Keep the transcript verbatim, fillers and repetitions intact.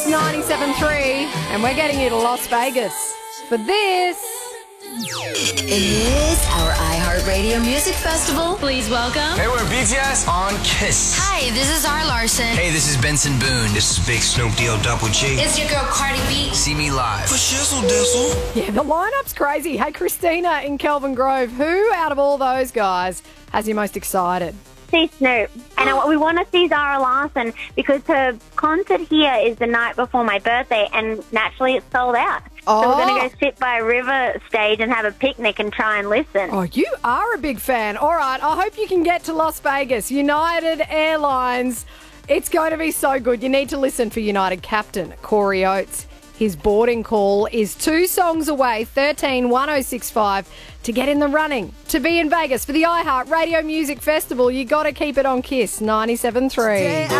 ninety-seven point three, and we're getting you to Las Vegas for this. It is our iHeartRadio Music Festival. Please welcome. Hey, we're B T S on Kiss. Hi, this is R. Larson. Hey, this is Benson Boone. This is Big Snoop Deal Double G. It's your girl Cardi B. See me live. For shizzle dizzle. Yeah, the lineup's crazy. Hey, Christina in Kelvin Grove, who out of all those guys has you most excited? See Snoop, and I, we want to see Zara Larsson because her concert here is the night before my birthday, and naturally it's sold out. Oh. So we're going to go sit by a river stage and have a picnic and try and listen. Oh, you are a big fan. All right, I hope you can get to Las Vegas. United Airlines, it's going to be so good. You need to listen for United captain Corey Oates. His boarding call is two songs away, thirteen one oh six five, to get in the running. To be in Vegas for the iHeart Radio Music Festival, you got to keep it on Kiss ninety-seven point three.